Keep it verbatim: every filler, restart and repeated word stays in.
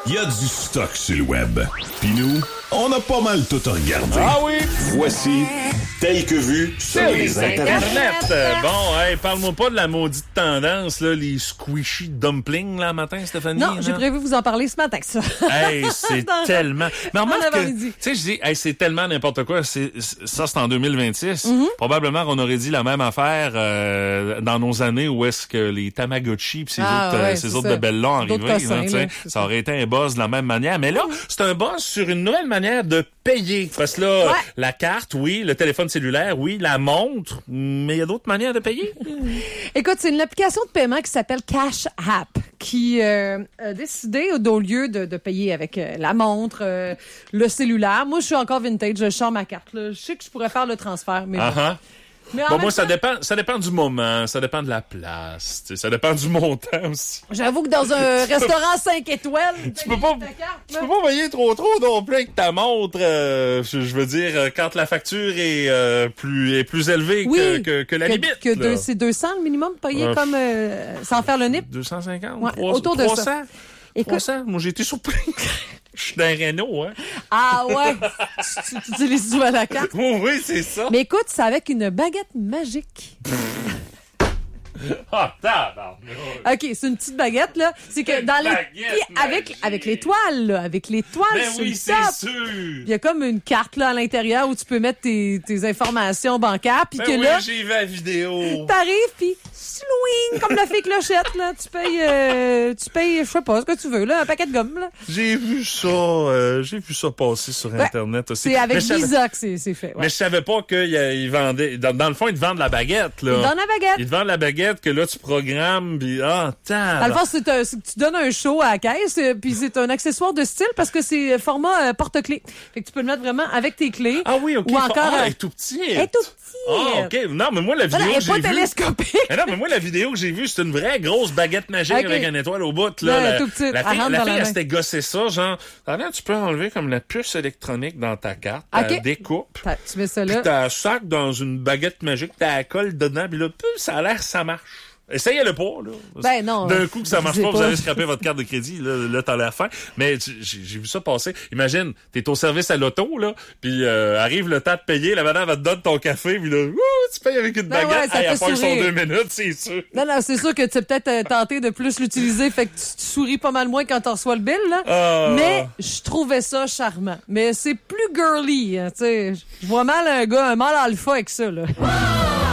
Il y a du stock sur le web. Puis nous, on a pas mal tout regardé. Ah oui? Voici Tel que vu sur C'est les les internets. Internet. Euh, Bon, hey, parle-moi pas de la maudite tendance, là, les squishy dumplings, là, matin, Stéphanie. Non, là. j'ai prévu vous en parler ce matin, ça. Hey, c'est tellement... Mais remarque que, avant-midi. tu sais, je dis, hey, c'est tellement n'importe quoi. C'est, c'est- ça, c'est en deux mille vingt-six. Mm-hmm. Probablement qu'on aurait dit la même affaire euh, dans nos années où est-ce que les Tamagotchi pis ces Ah, autres, euh, ouais, ces c'est autres ça. bébelles-là D'autres arrivaient, cossins, là, tu sais, là, c'est ça aurait été un buzz de la même manière. Mais là, c'est un buzz sur une nouvelle manière de payer. Parce que là, Ouais. la carte, oui, le téléphone cellulaire, oui, la montre, mais il y a d'autres manières de payer. Écoute, c'est une application de paiement qui s'appelle Cash App qui euh, a décidé, au lieu de, de payer avec euh, la montre, euh, le cellulaire, moi, je suis encore vintage, je sors ma carte. Là. Je sais que je pourrais faire le transfert, mais Ah bon. ah. Mais en Bon, même moi, ça temps, dépend, ça dépend du moment, ça dépend de la place, tu sais, ça dépend du montant aussi. j'avoue que dans un restaurant cinq étoiles, Tu peux pas, tu peux pas payer trop trop non plus avec ta montre. euh, je, je veux dire, euh, quand la facture est euh, plus est plus élevée oui, que, que, que la limite. Que là. deux- c'est deux cents le minimum payé Euh, comme euh, sans faire le nip. deux cent cinquante, Ouais, trois- autour de trois ça. cents, Écoute, trois cents. Moi, j'ai été surpris. Je suis d'un Renault, hein. ah ouais, tu, tu utilises souvent la carte. Oh, oui, c'est ça. Mais écoute, c'est avec une baguette magique. Ah, tabarnak. OK, c'est une petite baguette, là. C'est que Une dans les. baguette Puis avec, magique. avec l'étoile, là. Avec l'étoile Ben sur oui, le c'est top. sûr. Il y a comme une carte, là, à l'intérieur où tu peux mettre tes, tes informations bancaires. Puis Ben que oui, là, j'ai vu la vidéo. t'arrives, puis swing, comme la fée clochette, là. Tu payes, euh, tu payes, je sais pas, ce que tu veux, là, un paquet de gomme, là. J'ai vu ça, euh, j'ai vu ça passer sur Ben, Internet aussi. C'est avec Mais je savais- Visa que c'est, c'est fait. Ouais. Mais je savais pas qu'ils vendaient. Dans, dans le fond, ils te vendent la baguette, là. Dans la baguette. Ils te vendent la baguette que là, tu programmes, puis ah, Dans le tabarnak. fond, c'est, un- c'est que tu donnes un show à la caisse, euh, puis c'est un accessoire de style parce que c'est format euh, porte-clés. Fait que tu peux le mettre vraiment avec tes clés. Ah oui, OK. Ou encore, Ah, euh, elle est tout petit. elle est tout petite. Ah, OK. Non, mais moi, la vidéo Voilà, elle que est pas j'ai vue... télescopique. Mais non, mais moi, la vidéo que j'ai vue, c'est une vraie grosse baguette magique OK. avec une étoile au bout. Ouais, Là, elle est la, tout petite. la Elle fille, rentre la dans fille la elle main. s'était gossé ça, genre, ah, là, tu peux enlever comme la puce électronique dans ta carte, OK. tu la découpes, T'as- Tu mets ça puis là. t'as sac dans une baguette magique, t'as la colle dedans, puis là, pum, ça a l'air, ça marche. Essayez-le pas, là. Ben non. D'un coup que ça marche je sais pas, vous pas. allez scraper votre carte de crédit, là, là t'as l'air fin. Mais j- j'ai j'ai vu ça passer. Imagine, t'es au service à l'auto, là, puis euh, arrive le temps de payer, la madame va te donner ton café, puis là, ouh, tu payes avec une Ben ouais, baguette. ça Hey, fait elle passe son sourire. deux minutes, c'est sûr. Non, non, c'est sûr que tu es peut-être euh, tenté de plus l'utiliser, fait que tu, tu souris pas mal moins quand tu reçois le bill, là. Ah. Mais je trouvais ça charmant. Mais c'est plus girly, hein, tu sais. Je vois mal un gars, un mâle alpha avec ça, là.